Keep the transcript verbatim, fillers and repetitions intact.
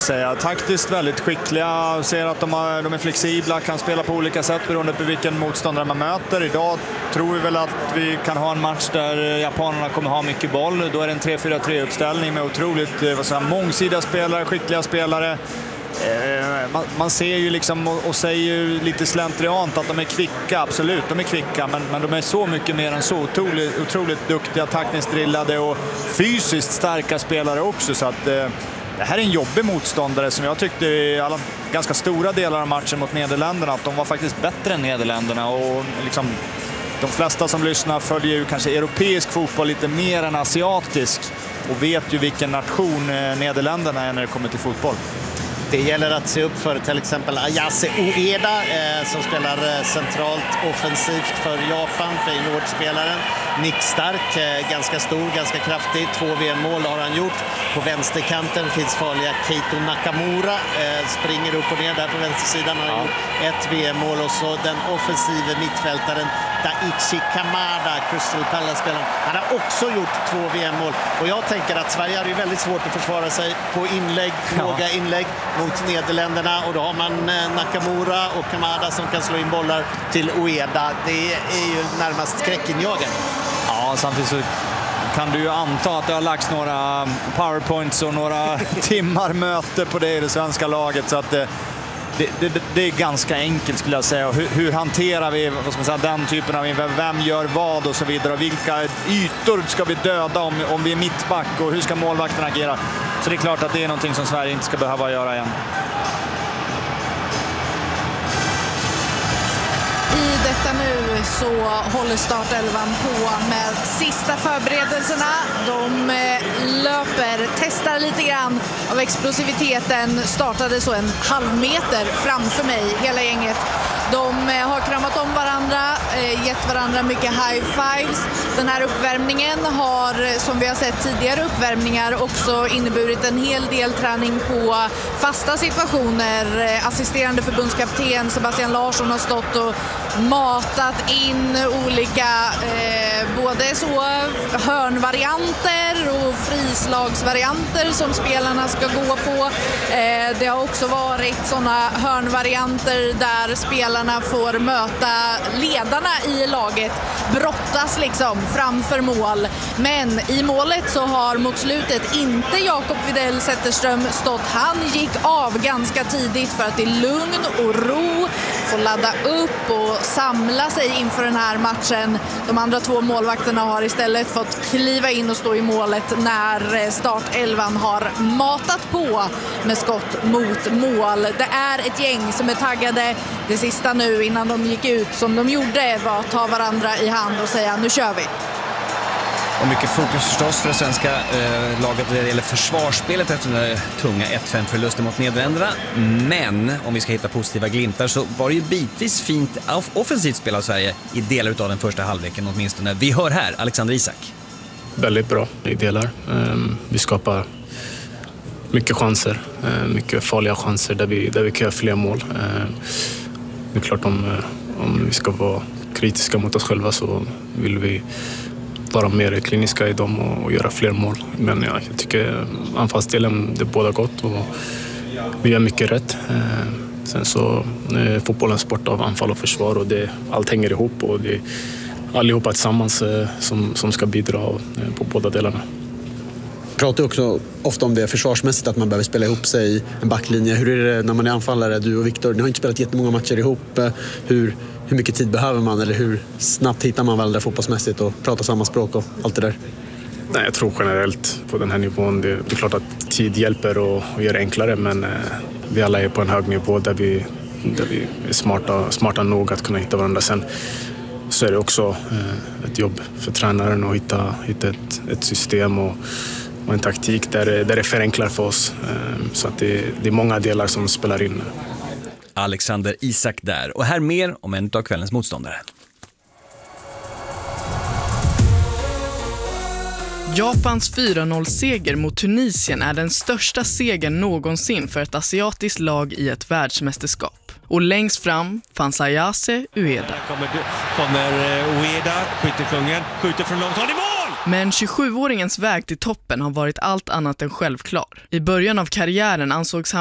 Säga. Taktiskt väldigt skickliga, ser att de, har, de är flexibla, kan spela på olika sätt beroende på vilken motståndare man möter. Idag tror vi väl att vi kan ha en match där japanerna kommer ha mycket boll. Då är det en tre fyra tre uppställning med otroligt vad säger, mångsidiga spelare, skickliga spelare. Eh, man, man ser ju liksom och, och säger ju lite slentriant att de är kvicka, absolut, de är kvicka, men, men de är så mycket mer än så, otroligt, otroligt duktiga, taktiskt drillade och fysiskt starka spelare också, så att eh, det här är en jobbig motståndare som jag tyckte i alla ganska stora delar av matchen mot Nederländerna att de var faktiskt bättre än Nederländerna, och liksom de flesta som lyssnar följer ju kanske europeisk fotboll lite mer än asiatisk och vet ju vilken nation Nederländerna är när det kommer till fotboll. Det gäller att se upp för till exempel Ayase Ueda eh, som spelar eh, centralt offensivt för Japan, Feyenoord-spelaren. Nick Stark, eh, ganska stor, ganska kraftig. Två V M-mål har han gjort. På vänsterkanten finns farliga Keito Nakamura. Eh, springer upp och ner där på vänstersidan. Han har ja. gjort ett V M-mål, och så den offensive mittfältaren Daichi Kamada, Crystal Palace-spelaren. Han har också gjort två V M-mål. Och jag tänker att Sverige har ju väldigt svårt att försvara sig på inlägg, ja. låga inlägg mot Nederländerna, och då har man Nakamura och Kamada som kan slå in bollar till Ueda. Det är ju närmast skräckinjagande. Ja, samtidigt så kan du ju anta att det har lagts några powerpoints och några timmar möte på det i det svenska laget, så att det, det, det, det är ganska enkelt skulle jag säga. Hur, hur hanterar vi vad ska man säga, den typen av, vem gör vad och så vidare, och vilka ytor ska vi döda om, om vi är mittback, och hur ska målvakten agera. Så det är klart att det är någonting som Sverige inte ska behöva göra igen. I detta nu så håller startelvan på med sista förberedelserna. De löper, testar lite grann av explosiviteten. Startade så en halv meter framför mig, hela gänget. De har kramat om varandra, gett varandra mycket high fives. Den här uppvärmningen har, som vi har sett tidigare uppvärmningar, också inneburit en hel del träning på fasta situationer. Assisterande förbundskapten Sebastian Larsson har stått och matat in olika eh, både så hörnvarianter och frislagsvarianter som spelarna ska gå på. Eh, det har också varit sådana hörnvarianter där spelarna får möta ledarna i laget, brottas liksom framför mål. Men i målet så har mot slutet inte Jakob Widell Zetterström stått. Han gick av ganska tidigt för att i lugn och ro få ladda upp och samla sig inför den här matchen. De andra två målvakterna har istället fått kliva in och stå i målet när startelvan har matat på med skott mot mål. Det är ett gäng som är taggade. Det sista nu innan de gick ut som de gjorde var att ta varandra i hand och säga nu kör vi. Och mycket fokus förstås för det svenska eh, laget när det gäller försvarsspelet efter den där tunga ett fem förlusten mot Nederländerna. Men om vi ska hitta positiva glimtar så var det ju bitvis fint offensivt spel av Sverige i delar av den första halvleken åtminstone. Vi hör här Alexander Isak. Väldigt bra i delar. Um, vi skapar mycket chanser, uh, mycket farliga chanser där vi, där vi kan göra fler mål. Uh, det är klart om, uh, om vi ska vara kritiska mot oss själva så vill vi vara mer kliniska i dem och, och göra fler mål. Men ja, jag tycker anfallsdelen det är båda gott och vi gör mycket rätt. Eh, sen så är fotbollen sport av anfall och försvar och det, allt hänger ihop och det är allihopa tillsammans eh, som, som ska bidra eh, på båda delarna. Pratar också ofta om det försvarsmässigt att man behöver spela ihop sig i en backlinje. Hur är det när man är anfallare? Du och Viktor, ni har inte spelat jättemånga matcher ihop. Hur, hur mycket tid behöver man eller hur snabbt hittar man varandra fotbollsmässigt och pratar samma språk och allt det där? Nej, jag tror generellt på den här nivån. Det, det är klart att tid hjälper och, och gör det enklare men eh, vi alla är på en hög nivå där vi, där vi är smarta, smarta nog att kunna hitta varandra. Sen så är det också eh, ett jobb för tränaren att hitta, hitta ett, ett system och och en taktik där, där det förenklar för oss. Så att det, det är många delar som spelar in. Alexander Isak där. Och här mer om en av kvällens motståndare. Japans fyra noll-seger mot Tunisien är den största segern någonsin för ett asiatiskt lag i ett världsmästerskap. Och längst fram fanns Ayase Ueda. Kommer, kommer Ueda, skyttekungen, skjuter från långt håll i mål! Men tjugosjuåringens väg till toppen har varit allt annat än självklar. I början av karriären ansågs han